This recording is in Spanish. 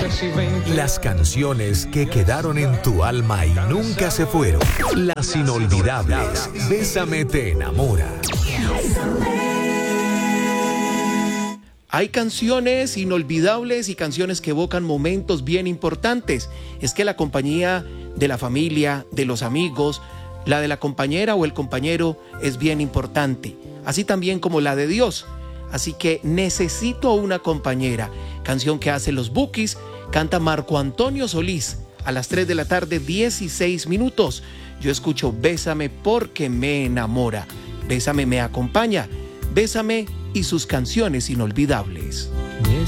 Las canciones que quedaron en tu alma y nunca se fueron. Las inolvidables. Bésame te enamora. Hay canciones inolvidables y canciones que evocan momentos bien importantes. Es que la compañía de la familia, de los amigos, la de la compañera o el compañero es bien importante. Así también como la de Dios. Así que Necesito una compañera, canción que hace los Bukis, canta Marco Antonio Solís a las 3 de la tarde, 16 minutos. Yo escucho Bésame porque me enamora. Bésame me acompaña. Bésame y sus canciones inolvidables.